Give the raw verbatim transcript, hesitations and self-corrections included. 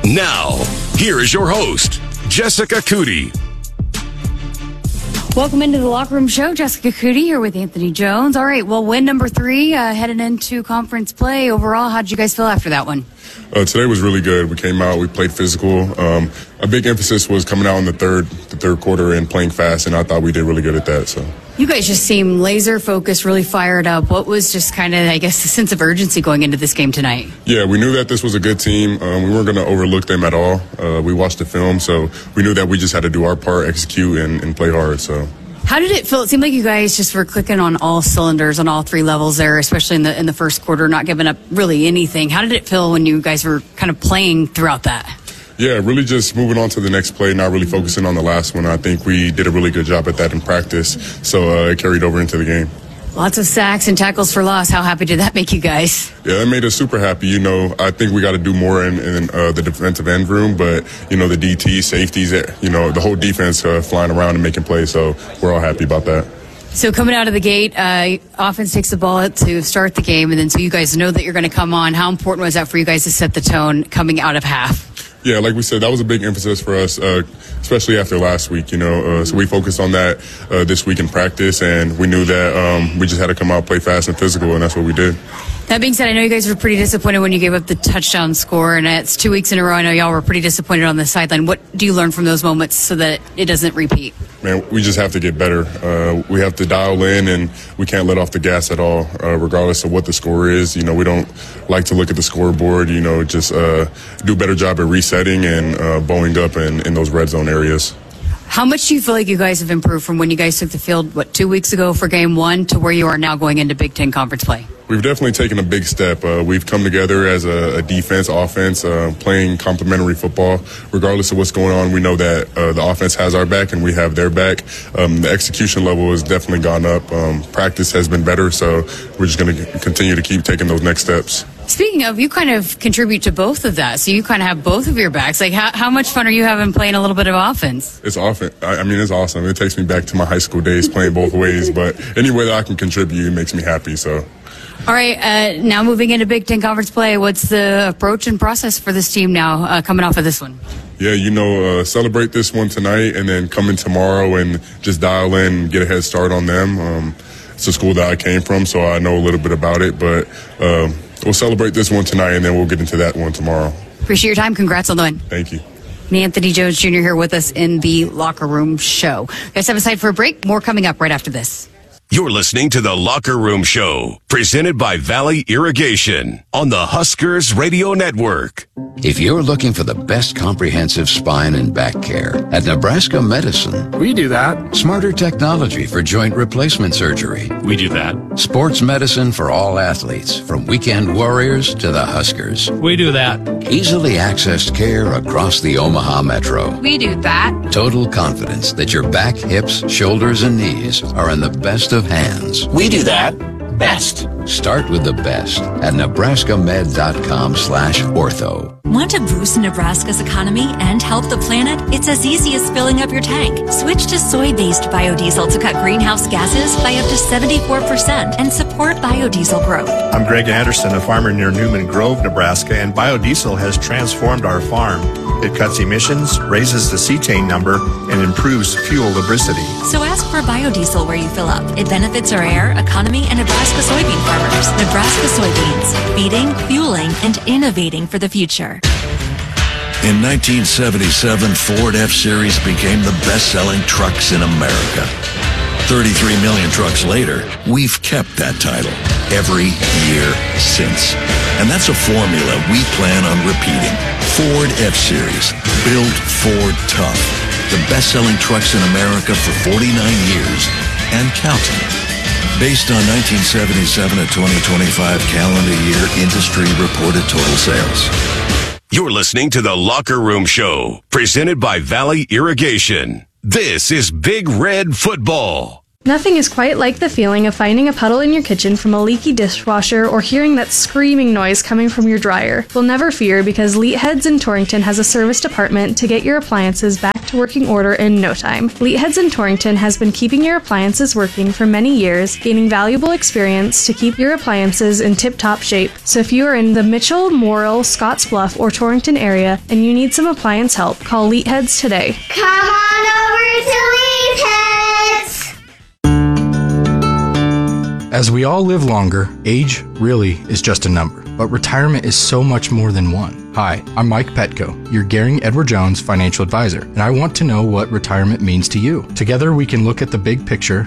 Now, here is your host, Jessica Cootie. Welcome into the Locker Room Show. Jessica Cootie here with Anthony Jones. All right, well, win number three, uh, heading into conference play. Overall, how did you guys feel after that one? Uh, today was really good. We came out, we played physical. Um, a big emphasis was coming out in the third, the third quarter and playing fast, and I thought we did really good at that. So you guys just seem laser focused, really fired up. What was just kind of, I guess, the sense of urgency going into this game tonight? Yeah, we knew that this was a good team. Um, we weren't going to overlook them at all. Uh, we watched the film, so we knew that we just had to do our part, execute, and, and play hard. So. How did it feel? It seemed like you guys just were clicking on all cylinders on all three levels there, especially in the in the first quarter, not giving up really anything. How did it feel when you guys were kind of playing throughout that? Yeah, really just moving on to the next play, not really focusing on the last one. I think we did a really good job at that in practice, so uh, it carried over into the game. Lots of sacks and tackles for loss. How happy did that make you guys? Yeah, that made us super happy. You know, I think we got to do more in, in uh, the defensive end room, but, you know, the D T, safeties, you know, the whole defense uh, flying around and making plays, so we're all happy about that. So coming out of the gate, uh, offense takes the ball to start the game, and then so you guys know that you're going to come on. How important was that for you guys to set the tone coming out of half? Yeah, like we said, that was a big emphasis for us, uh, especially after last week, you know. Uh, so we focused on that uh, this week in practice, and we knew that um, we just had to come out, play fast and physical, and that's what we did. That being said, I know you guys were pretty disappointed when you gave up the touchdown score, and it's two weeks in a row. I know y'all were pretty disappointed on the sideline. What do you learn from those moments so that it doesn't repeat? Man, we just have to get better. Uh, we have to dial in, and we can't let off the gas at all, uh, regardless of what the score is. You know, we don't like to look at the scoreboard, you know, just uh, do a better job at resetting and uh, bowing up in, in those red zone areas. How much do you feel like you guys have improved from when you guys took the field, what, two weeks ago for game one to where you are now going into Big Ten conference play? We've definitely taken a big step. Uh, we've come together as a, a defense, offense, uh, playing complementary football. Regardless of what's going on, we know that uh, the offense has our back and we have their back. Um, the execution level has definitely gone up. Um, practice has been better, so we're just going to continue to keep taking those next steps. Speaking of, you kind of contribute to both of that, so you kind of have both of your backs. Like, how, how much fun are you having playing a little bit of offense? It's often, I mean, it's awesome. It takes me back to my high school days playing both ways, but any way that I can contribute, it makes me happy, so. All right, uh, now moving into Big Ten Conference play, what's the approach and process for this team now uh, coming off of this one? Yeah, you know, uh, celebrate this one tonight and then come in tomorrow and just dial in and get a head start on them. Um, it's a school that I came from, so I know a little bit about it, but um, we'll celebrate this one tonight and then we'll get into that one tomorrow. Appreciate your time. Congrats on the win. Thank you. Anthony Jones Junior here with us in the Locker Room Show. Guys, have a side for a break. More coming up right after this. You're listening to the Locker Room Show, presented by Valley Irrigation on the Huskers Radio Network. If you're looking for the best comprehensive spine and back care, at Nebraska Medicine, we do that. Smarter technology for joint replacement surgery. We do that. Sports medicine for all athletes, from weekend warriors to the Huskers. We do that. Easily accessed care across the Omaha Metro. We do that. Total confidence that your back, hips, shoulders, and knees are in the best of hands. We do that best. Start with the best at nebraskamed.com slash ortho. Want to boost Nebraska's economy and help the planet? It's as easy as filling up your tank. Switch to soy-based biodiesel to cut greenhouse gases by up to seventy-four percent and support biodiesel growth. I'm Greg Anderson, a farmer near Newman Grove, Nebraska, and biodiesel has transformed our farm. It cuts emissions, raises the cetane number, and improves fuel lubricity. So ask for biodiesel where you fill up. It benefits our air, economy, and Nebraska soybean farmers. Nebraska soybeans, feeding, fueling, and innovating for the future. In nineteen seventy-seven, Ford F-Series became the best-selling trucks in America. thirty-three million trucks later, we've kept that title every year since. And that's a formula we plan on repeating. Ford F-Series, built Ford tough. The best-selling trucks in America for forty-nine years and counting. Based on nineteen seventy-seven to twenty twenty-five calendar year industry reported total sales. You're listening to the Locker Room Show, presented by Valley Irrigation. This is Big Red Football. Nothing is quite like the feeling of finding a puddle in your kitchen from a leaky dishwasher or hearing that screaming noise coming from your dryer. Well, never fear, because Leetheads in Torrington has a service department to get your appliances back to working order in no time. Leetheads in Torrington has been keeping your appliances working for many years, gaining valuable experience to keep your appliances in tip-top shape. So if you are in the Mitchell, Morrill, Scottsbluff, or Torrington area and you need some appliance help, call Leetheads today. Come on over to Leetheads! As we all live longer, age really is just a number, but retirement is so much more than one. Hi, I'm Mike Petco, your Gehring Edward Jones financial advisor, and I want to know what retirement means to you. Together we can look at the big picture